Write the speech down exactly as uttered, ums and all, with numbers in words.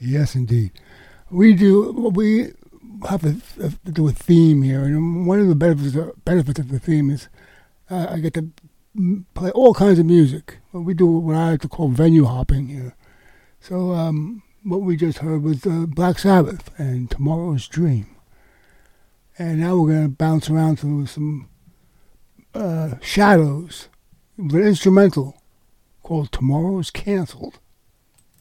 Yes, indeed. We do. We have to uh, do a theme here, and one of the benefits benefits of the theme is uh, I get to play all kinds of music. We do what I like to call venue hopping here. So um, what we just heard was uh, Black Sabbath and Tomorrow's Dream, and now we're going to bounce around to some uh, Shadows with an instrumental called Tomorrow's Cancelled.